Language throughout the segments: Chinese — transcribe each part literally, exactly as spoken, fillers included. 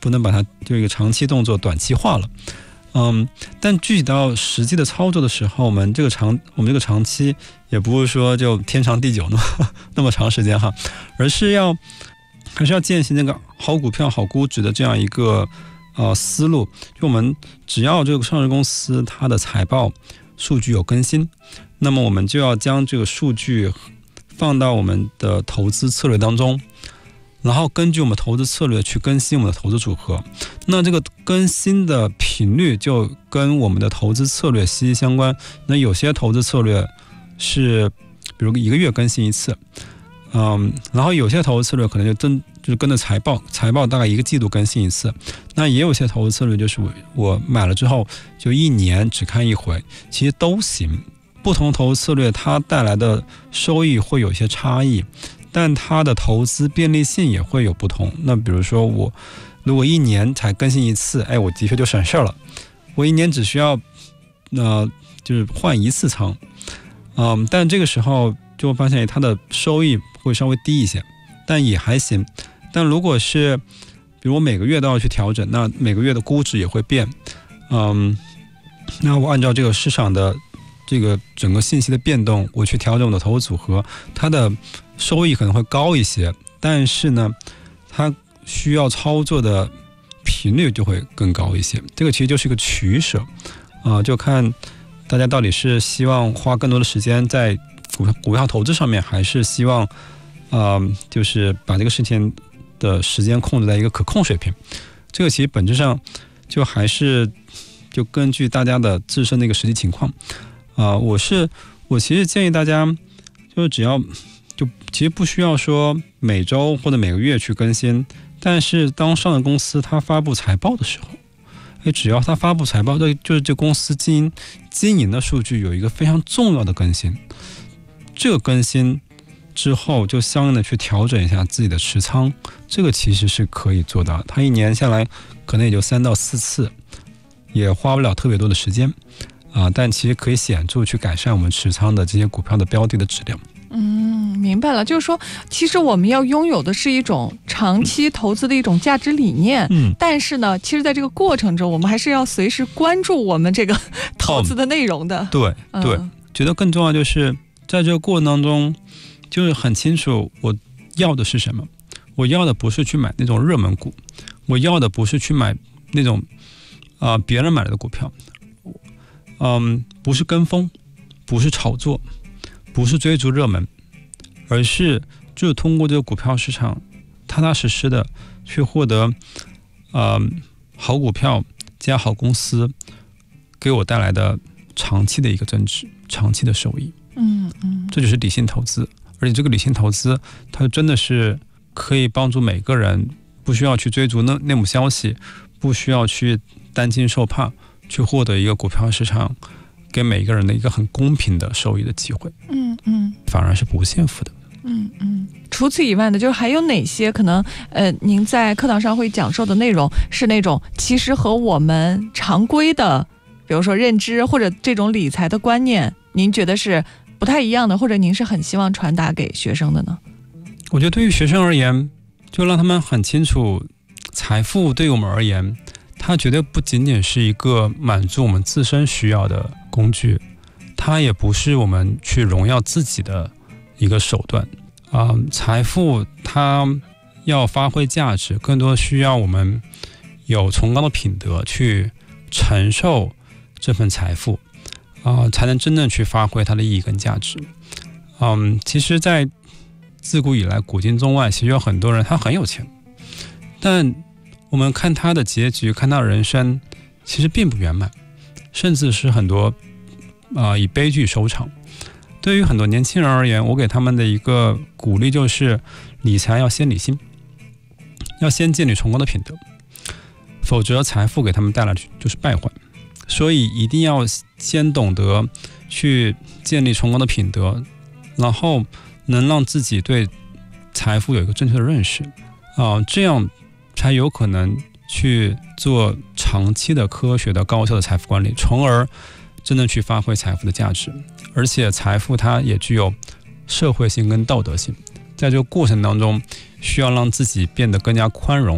不能把它就一个长期动作短期化了。嗯，但具体到实际的操作的时候，我们这个长我们这个长期也不是说就天长地久那么那么长时间哈，而是要还是要践行那个好股票好估值的这样一个呃思路。就我们只要这个上市公司它的财报数据有更新，那么我们就要将这个数据放到我们的投资策略当中，然后根据我们投资策略去更新我们的投资组合。那这个更新的频率就跟我们的投资策略息息相关。那有些投资策略是比如一个月更新一次，嗯，然后有些投资策略可能就真就是跟着财报，财报大概一个季度更新一次。那也有些投资策略就是我我买了之后就一年只看一回，其实都行。不同投资策略它带来的收益会有些差异，但它的投资便利性也会有不同。那比如说我如果一年才更新一次，哎，我的确就省事了。我一年只需要呃就是换一次仓，嗯，但这个时候就会发现它的收益会稍微低一些，但也还行。但如果是比如我每个月都要去调整，那每个月的估值也会变，嗯，那我按照这个市场的这个整个信息的变动，我去调整我的投资组合，它的收益可能会高一些，但是呢，它需要操作的频率就会更高一些。这个其实就是一个取舍啊、呃，就看大家到底是希望花更多的时间在股股票投资上面，还是希望啊、呃，就是把这个事情的时间控制在一个可控水平。这个其实本质上就还是就根据大家的自身的一个实际情况啊、呃，我是我其实建议大家就是只要就其实不需要说每周或者每个月去更新，但是当上市公司它发布财报的时候，哎，只要它发布财报，这就是这公司经营经营的数据有一个非常重要的更新，这个更新之后就相应的去调整一下自己的持仓，这个其实是可以做到的。它一年下来可能也就三到四次，也花不了特别多的时间啊、呃，但其实可以显著去改善我们持仓的这些股票的标的的质量。 嗯，明白了，就是说其实我们要拥有的是一种长期投资的一种价值理念，嗯，但是呢其实在这个过程中我们还是要随时关注我们这个投资的内容的、哦、 对对、嗯、觉得更重要就是在这个过程当中就是很清楚我要的是什么。我要的不是去买那种热门股，我要的不是去买那种啊、呃、别人买来的股票，嗯，不是跟风，不是炒作，不是追逐热门，而是就是通过这个股票市场踏踏实实的去获得呃好股票加好公司给我带来的长期的一个增值，长期的收益。 嗯嗯， 这就是理性投资。而且这个理性投资它真的是可以帮助每个人，不需要去追逐内幕消息，不需要去担惊受怕，去获得一个股票市场给每个人的一个很公平的收益的机会。 嗯嗯， 反而是不幸福的。 嗯嗯，除此以外呢，就是还有哪些可能呃，您在课堂上会讲授的内容是那种其实和我们常规的，比如说认知或者这种理财的观念，您觉得是不太一样的，或者您是很希望传达给学生的呢？ 我觉得对于学生而言，就让他们很清楚，财富对于我们而言，它绝对不仅仅是一个满足我们自身需要的工具，它也不是我们去荣耀自己的一个手段啊、呃。财富它要发挥价值，更多需要我们有崇高的品德去承受这份财富啊、呃，才能真正去发挥它的意义跟价值。嗯，其实在自古以来古今中外，其实有很多人他很有钱，但我们看他的结局，看他的人生其实并不圆满，甚至是很多啊、呃、以悲剧收场。对于很多年轻人而言，我给他们的一个鼓励就是理财要先理性，要先建立崇高的品德，否则财富给他们带来就是败坏。所以一定要先懂得去建立崇高的品德，然后能让自己对财富有一个正确的认识啊、呃，这样才有可能去做长期的科学的高效的财富管理，从而真正去发挥财富的价值。而且财富它也具有社会性跟道德性，在这个过程当中需要让自己变得更加宽容，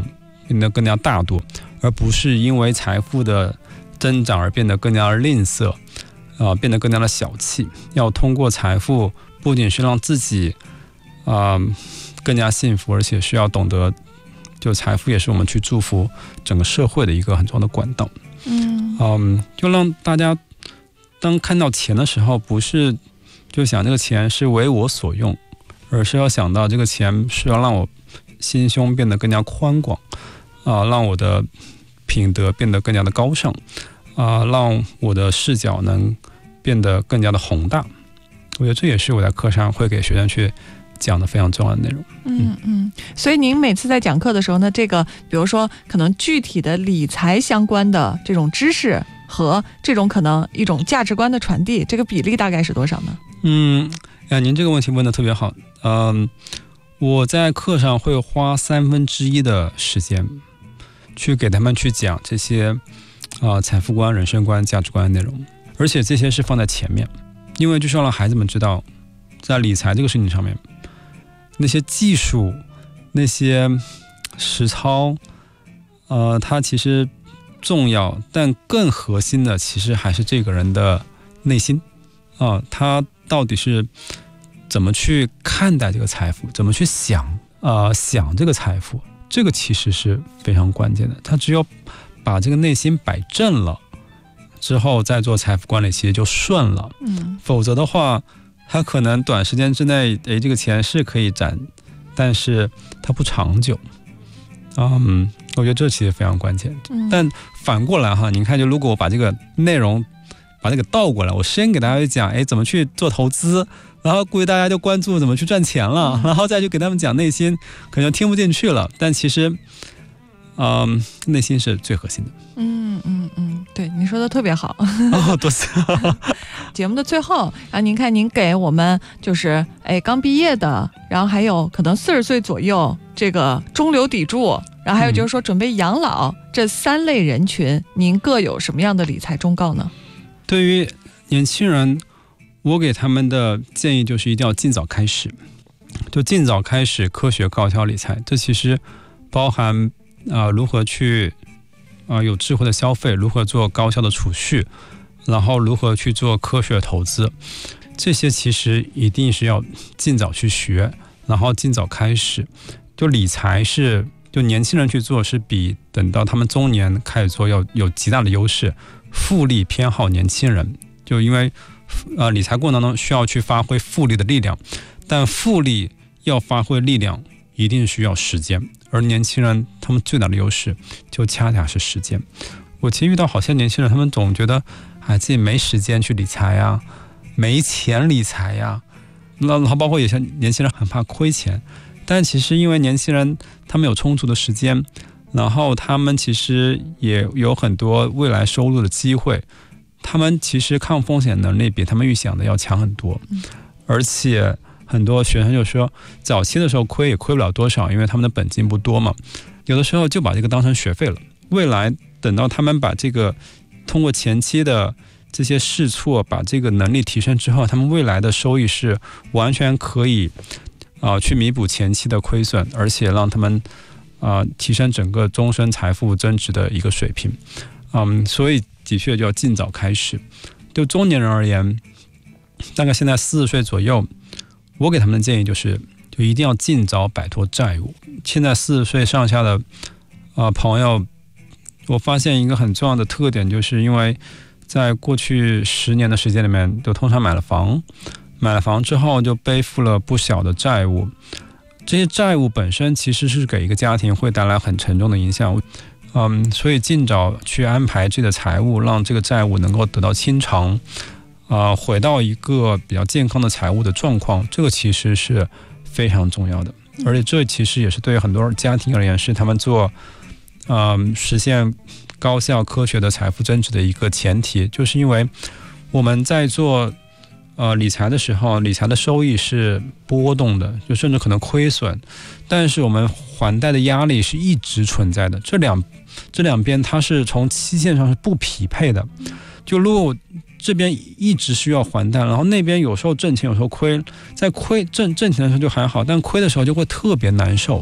变得更加大度，而不是因为财富的增长而变得更加的吝啬，呃，变得更加的小气。要通过财富，不仅是让自己啊、呃、更加幸福，而且是要懂得，就财富也是我们去祝福整个社会的一个很重要的管道。 嗯嗯，就让大家当看到钱的时候，不是就想这个钱是为我所用，而是要想到这个钱是要让我心胸变得更加宽广，啊、呃，让我的品德变得更加的高尚，啊、呃，让我的视角能变得更加的宏大。我觉得这也是我在课上会给学生去讲的非常重要的内容。 嗯嗯，所以您每次在讲课的时候呢，这个比如说可能具体的理财相关的这种知识和这种可能一种价值观的传递，这个比例大概是多少呢？ 嗯，呀，您这个问题问得特别好。嗯，我在课上会花三分之一的时间去给他们去讲这些啊、呃、财富观、人生观、价值观的内容，而且这些是放在前面，因为就是要让孩子们知道，在理财这个事情上面，那些技术、那些实操，呃，它其实重要，但更核心的其实还是这个人的内心啊、呃，他到底是怎么去看待这个财富，怎么去想啊、呃、想这个财富，这个其实是非常关键的。他只有把这个内心摆正了之后，再做财富管理其实就顺了。 嗯， 否则的话，他可能短时间之内，诶，这个钱是可以攒，但是它不长久。嗯，我觉得这其实非常关键。 嗯、 但反过来哈，你看，就如果我把这个内容把这个倒过来，我先给大家讲，哎，怎么去做投资，然后估计大家就关注怎么去赚钱了， 嗯、 然后再去给他们讲内心，可能听不进去了。但其实，嗯，内心是最核心的。 嗯嗯嗯，对，你说的特别好。 哦，多谢。 节目的最后啊，您看您给我们就是哎刚毕业的，然后还有可能四十岁左右这个中流砥柱，然后还有就是说准备养老、嗯、这三类人群，您各有什么样的理财忠告呢？ 对于年轻人，我给他们的建议就是一定要尽早开始，就尽早开始科学高效理财。这其实包含啊、呃、如何去啊、呃、有智慧的消费，如何做高效的储蓄，然后如何去做科学投资，这些其实一定是要尽早去学，然后尽早开始。就理财是就年轻人去做，是比等到他们中年开始做要有极大的优势。复利偏好年轻人，就因为呃理财过程当中需要去发挥复利的力量，但复利要发挥力量一定需要时间，而年轻人他们最大的优势就恰恰是时间。我其实遇到好些年轻人，他们总觉得哎自己没时间去理财呀，没钱理财呀，然后包括有些年轻人很怕亏钱，但其实因为年轻人他们有充足的时间，然后他们其实也有很多未来收入的机会，他们其实抗风险能力比他们预想的要强很多。而且很多学生就说早期的时候亏也亏不了多少，因为他们的本金不多嘛，有的时候就把这个当成学费了，未来等到他们把这个通过前期的这些试错把这个能力提升之后，他们未来的收益是完全可以啊、呃、去弥补前期的亏损，而且让他们啊、呃，提升整个终身财富增值的一个水平。嗯，所以的确就要尽早开始。对中年人而言，大概现在四十岁左右，我给他们的建议就是，就一定要尽早摆脱债务。现在四十岁上下的啊、呃、朋友，我发现一个很重要的特点，就是因为在过去十年的时间里面，就通常买了房，买了房之后就背负了不小的债务。这些债务本身其实是给一个家庭会带来很沉重的影响，嗯，所以尽早去安排这个财务，让这个债务能够得到清偿，啊、呃，回到一个比较健康的财务的状况，这个其实是非常重要的。而且这其实也是对很多家庭而言，是他们做，嗯、呃，实现高效科学的财富增值的一个前提，就是因为我们在做。呃，理财的时候，理财的收益是波动的，就甚至可能亏损，但是我们还贷的压力是一直存在的。这两这两边它是从期限上是不匹配的。就如果我这边一直需要还贷，然后那边有时候挣钱，有时候亏，在亏挣挣钱的时候就还好，但亏的时候就会特别难受。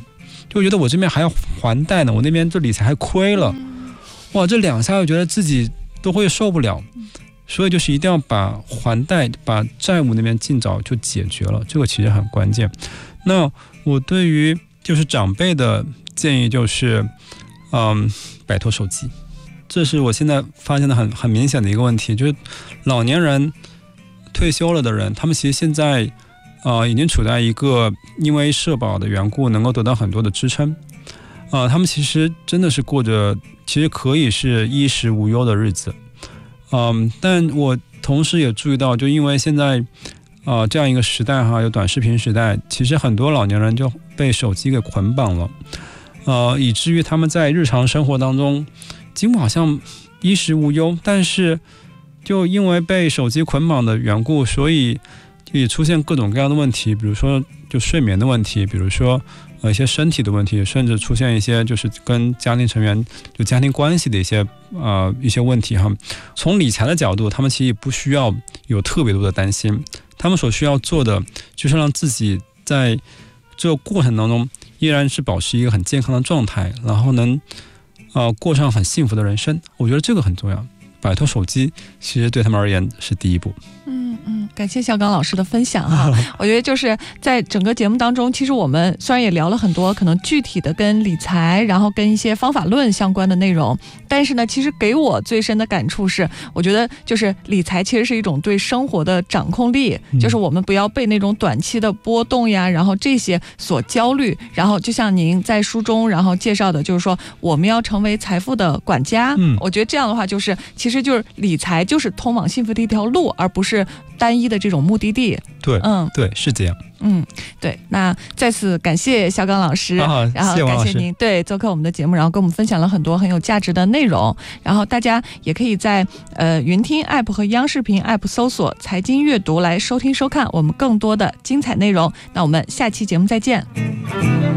就觉得我这边还要还贷呢，我那边这理财还亏了，哇，这两下又觉得自己都会受不了，所以就是一定要把还贷、把债务那边尽早就解决了，这个其实很关键。那我对于就是长辈的建议就是，嗯，摆脱手机，这是我现在发现的很很明显的一个问题，就是老年人退休了的人，他们其实现在呃已经处在一个因为社保的缘故能够得到很多的支撑，啊、呃，他们其实真的是过着其实可以是衣食无忧的日子，嗯，但我同时也注意到，就因为现在啊、呃、这样一个时代哈，有短视频时代，其实很多老年人就被手机给捆绑了，呃，以至于他们在日常生活当中，尽管好像衣食无忧，但是就因为被手机捆绑的缘故，所以也出现各种各样的问题，比如说就睡眠的问题，比如说呃一些身体的问题，甚至出现一些就是跟家庭成员就家庭关系的一些呃一些问题哈。从理财的角度，他们其实也不需要有特别多的担心，他们所需要做的就是让自己在这个过程当中依然是保持一个很健康的状态，然后能呃过上很幸福的人生。我觉得这个很重要，摆脱手机其实对他们而言是第一步。 嗯嗯，感谢小刚老师的分享哈。我觉得就是在整个节目当中，其实我们虽然也聊了很多可能具体的跟理财，然后跟一些方法论相关的内容，但是呢，其实给我最深的感触是，我觉得就是理财其实是一种对生活的掌控力，嗯、就是我们不要被那种短期的波动呀，然后这些所焦虑。然后就像您在书中然后介绍的，就是说我们要成为财富的管家。嗯，我觉得这样的话，就是其实就是理财就是通往幸福的一条路，而不是单一的这种目的地。 对，嗯，对，是这样。 嗯，对。那再次感谢小刚老师， 啊、 然后感谢您对做客我们的节目，然后跟我们分享了很多很有价值的内容。然后大家也可以在呃云听 app 和央视频 app 搜索财经阅读来收听收看我们更多的精彩内容。那我们下期节目再见。